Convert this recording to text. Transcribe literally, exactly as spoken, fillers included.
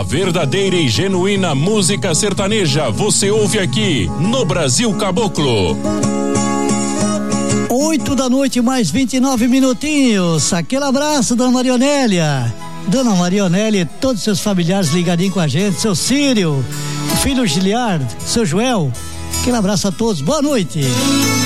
A verdadeira e genuína música sertaneja você ouve aqui no Brasil Caboclo. Oito da noite, mais vinte e nove minutinhos. Aquele abraço, dona Marionélia. Dona Marionélia e todos os seus familiares ligadinhos com a gente. Seu Círio, o filho Giliard, seu Joel. Aquele abraço a todos. Boa noite.